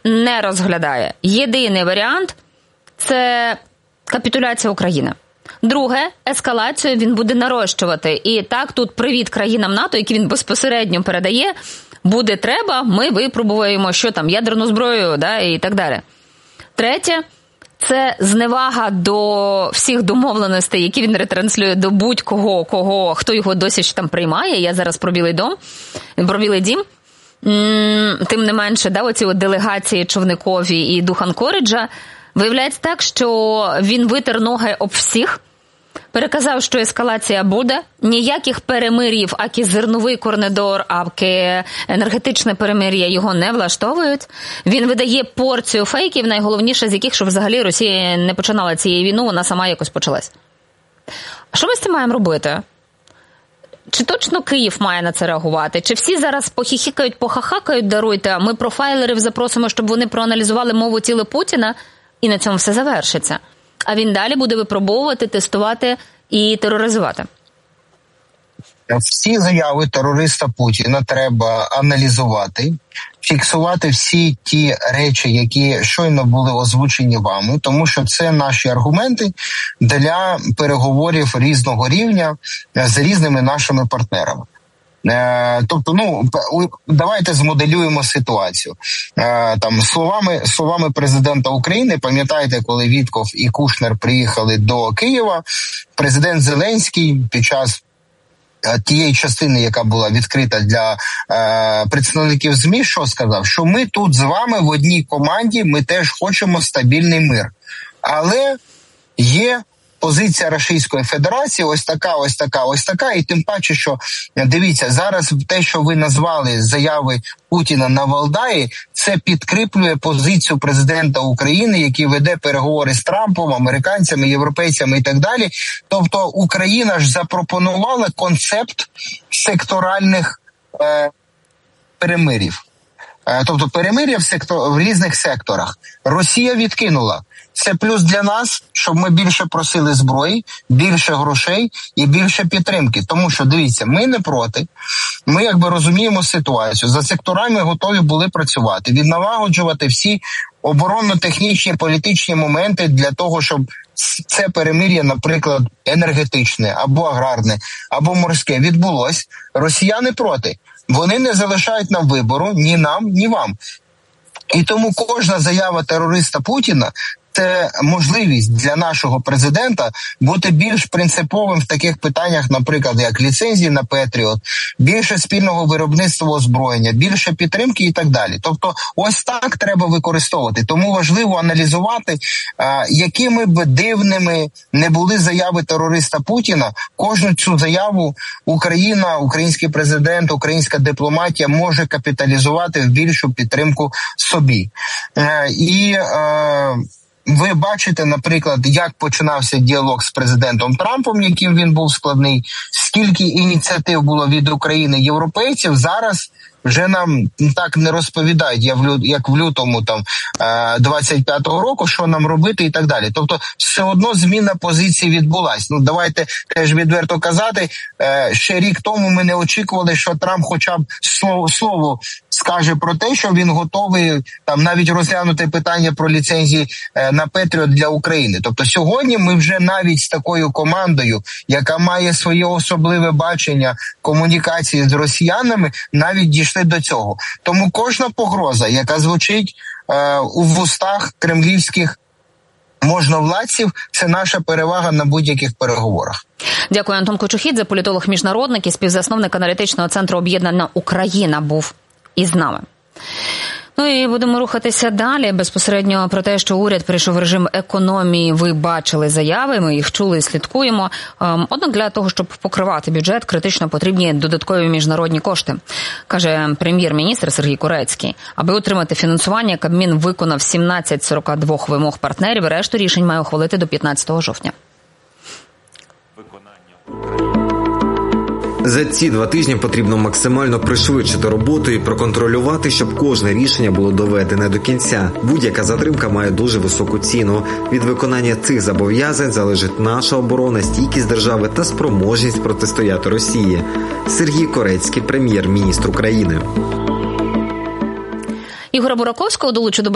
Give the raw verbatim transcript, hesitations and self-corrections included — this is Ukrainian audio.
не розглядає. Єдиний варіант – це капітуляція України. Друге, ескалацію він буде нарощувати. І так, тут привіт країнам НАТО, які він безпосередньо передає, буде треба, ми випробуємо, що там, ядерну зброю, да, і так далі. Третє, це зневага до всіх домовленостей, які він ретранслює до будь-кого, кого, хто його досі ще там приймає. Я зараз про Білий дом, про Білий дім. Тим не менше, да, оці от делегації Човникові і Духан Коріджа, виявляється так, що він витер ноги об всіх, переказав, що ескалація буде, ніяких перемир'їв, аки зерновий коридор, аки енергетичне перемир'я його не влаштовують. Він видає порцію фейків, найголовніше з яких, що взагалі Росія не починала цієї війну, вона сама якось почалась. А що ми з цим маємо робити? Чи точно Київ має на це реагувати? Чи всі зараз похіхікають, похахакають, даруйте, а ми профайлерів запросимо, щоб вони проаналізували мову тіла Путіна, і на цьому все завершиться? А він далі буде випробовувати, тестувати і тероризувати. Всі заяви терориста Путіна треба аналізувати, фіксувати всі ті речі, які щойно були озвучені вами, тому що це наші аргументи для переговорів різного рівня з різними нашими партнерами. Тобто, ну, давайте змоделюємо ситуацію. Там словами, словами президента України, пам'ятаєте, коли Вітков і Кушнер приїхали до Києва, президент Зеленський під час тієї частини, яка була відкрита для е, представників ЗМІ, що сказав? Що ми тут з вами в одній команді, ми теж хочемо стабільний мир. Але є позиція Російської Федерації ось така, ось така, ось така, і тим паче, що, дивіться, зараз те, що ви назвали заяви Путіна на Валдаї, це підкріплює позицію президента України, який веде переговори з Трампом, американцями, європейцями і так далі. Тобто Україна ж запропонувала концепт секторальних е, перемирів. Е, тобто перемир'я в, сектор, в різних секторах. Росія відкинула. Це плюс для нас, щоб ми більше просили зброї, більше грошей і більше підтримки. Тому що, дивіться, ми не проти, ми якби розуміємо ситуацію, за секторами готові були працювати, відналагоджувати всі оборонно-технічні, політичні моменти для того, щоб це перемир'я, наприклад, енергетичне, або аграрне, або морське відбулось. Росіяни проти. Вони не залишають нам вибору ні нам, ні вам. І тому кожна заява терориста Путіна – це можливість для нашого президента бути більш принциповим в таких питаннях, наприклад, як ліцензії на Петріот, більше спільного виробництва озброєння, більше підтримки і так далі. Тобто ось так треба використовувати. Тому важливо аналізувати, якими б дивними не були заяви терориста Путіна, кожну цю заяву Україна, український президент, українська дипломатія може капіталізувати в більшу підтримку собі. І ви бачите, наприклад, як починався діалог з президентом Трампом, яким він був складний, скільки ініціатив було від України європейців, зараз вже нам так не розповідають, як в лютому там двадцять п'ятого року, що нам робити і так далі. Тобто все одно зміна позиції відбулась. Ну давайте теж відверто казати, ще рік тому ми не очікували, що Трамп хоча б слово, слово скаже про те, що він готовий там навіть розглянути питання про ліцензії на Петріот для України. Тобто сьогодні ми вже навіть з такою командою, яка має своє особливе бачення комунікації з росіянами, навіть дійшли до цього. Тому кожна погроза, яка звучить е, у вустах кремлівських можновладців, це наша перевага на будь-яких переговорах. Дякую, Антон Кочухідзе, політолог-міжнародник і співзасновник аналітичного центру «Об'єднана Україна» був із нами. Ну і будемо рухатися далі. Безпосередньо про те, що уряд перейшов в режим економії, ви бачили заяви, ми їх чули і слідкуємо. Однак для того, щоб покривати бюджет, критично потрібні додаткові міжнародні кошти, каже прем'єр-міністр Сергій Корецький. Аби отримати фінансування, Кабмін виконав сімнадцять з сорока двох вимог партнерів, решту рішень має ухвалити до п'ятнадцятого жовтня. За ці два тижні потрібно максимально пришвидшити роботу і проконтролювати, щоб кожне рішення було доведене до кінця. Будь-яка затримка має дуже високу ціну. Від виконання цих зобов'язань залежить наша оборона, стійкість держави та спроможність протистояти Росії. Сергій Корецький, прем'єр-міністр України. Ігоря Бураковського долучу до